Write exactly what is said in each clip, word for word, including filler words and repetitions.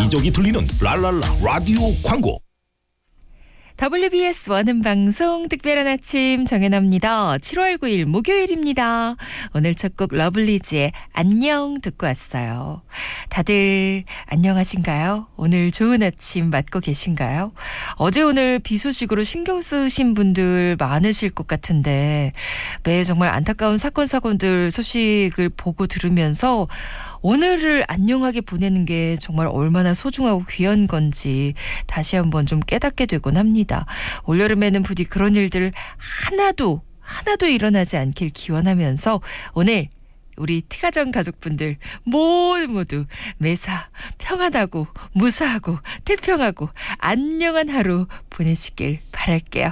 여기저기 들리는 랄랄라 라디오 광고. 더블유비에스 원음방송 특별한 아침 정연아입니다. 칠월 구일 목요일입니다. 오늘 첫 곡 러블리즈의 안녕 듣고 왔어요. 다들 안녕하신가요? 오늘 좋은 아침 맞고 계신가요? 어제 오늘 비 소식으로 신경 쓰신 분들 많으실 것 같은데 매일 정말 안타까운 사건 사고들 소식을 보고 들으면서 오늘을 안녕하게 보내는 게 정말 얼마나 소중하고 귀한 건지 다시 한번 좀 깨닫게 되곤 합니다. 올여름에는 부디 그런 일들 하나도 하나도 일어나지 않길 기원하면서 오늘 우리 티가정 가족분들 모두 모두 매사 평안하고 무사하고 태평하고 안녕한 하루 보내시길 바랄게요.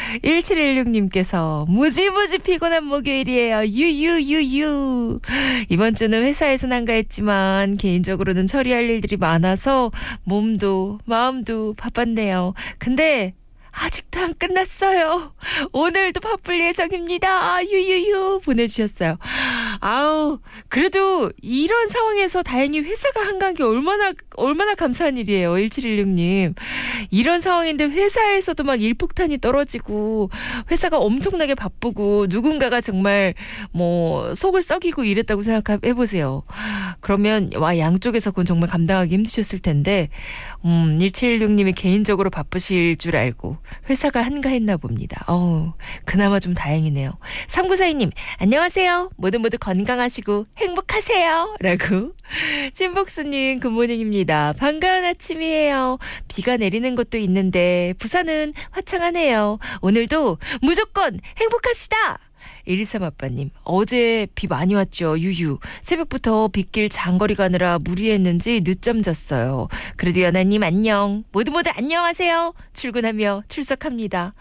일칠일육님께서 무지무지 피곤한 목요일이에요. 유유유유. 이번 주는 회사에서는 한가했지만 개인적으로는 처리할 일들이 많아서 몸도 마음도 바빴네요. 근데 아직도 안 끝났어요. 오늘도 바쁠 예정입니다. 유유유 보내주셨어요. 아우, 그래도 이런 상황에서 다행히 회사가 한가한 게 얼마나 얼마나 감사한 일이에요. 일칠일육님. 이런 상황인데 회사에서도 막 일폭탄이 떨어지고 회사가 엄청나게 바쁘고 누군가가 정말 뭐 속을 썩이고 이랬다고 생각해보세요. 그러면 와 양쪽에서 그건 정말 감당하기 힘드셨을 텐데 음, 일칠일육님이 개인적으로 바쁘실 줄 알고 회사가 한가했나 봅니다. 어우, 그나마 좀 다행이네요. 삼구사이님 안녕하세요. 모두 모두 건강하시고 행복하세요. 라고. 신복수님 굿모닝입니다. 반가운 아침이에요. 비가 내리는 곳도 있는데 부산은 화창하네요. 오늘도 무조건 행복합시다. 일이삼 아빠님 어제 비 많이 왔죠. 유유. 새벽부터 빗길 장거리 가느라 무리했는지 늦잠 잤어요. 그래도 연아님 안녕. 모두 모두 안녕하세요. 출근하며 출석합니다.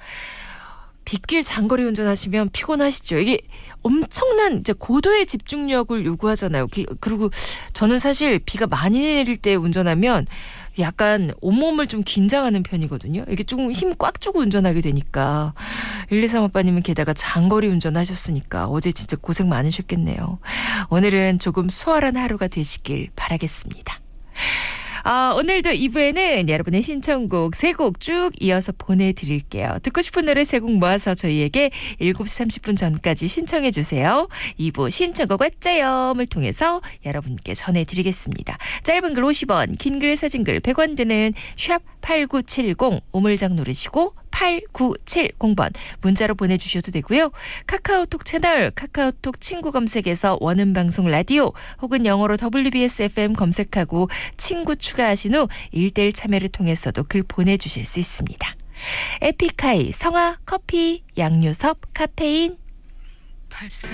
빗길 장거리 운전하시면 피곤하시죠. 이게 엄청난 이제 고도의 집중력을 요구하잖아요. 그리고 저는 사실 비가 많이 내릴 때 운전하면 약간 온몸을 좀 긴장하는 편이거든요. 이게 조금 힘 꽉 주고 운전하게 되니까. 일이삼 아빠님은 게다가 장거리 운전하셨으니까 어제 진짜 고생 많으셨겠네요. 오늘은 조금 수월한 하루가 되시길 바라겠습니다. 아, 오늘도 이 부에는 여러분의 신청곡 세 곡 쭉 이어서 보내드릴게요. 듣고 싶은 노래 세 곡 모아서 저희에게 일곱 시 삼십 분 전까지 신청해 주세요. 이 부 신청곡 왔자염을 통해서 여러분께 전해드리겠습니다. 짧은 글 오십 원, 긴 글 사진 글 백 원 드는 샵 팔구칠공 우물정 누르시고 팔구칠공 번 문자로 보내주셔도 되고요. 카카오톡 채널 카카오톡 친구 검색에서 원음방송 라디오 혹은 영어로 더블유비에스 에프엠 검색하고 친구 추가하신 후 일대일 참여를 통해서도 글 보내주실 수 있습니다. 에픽하이, 성화, 커피, 양요섭, 카페인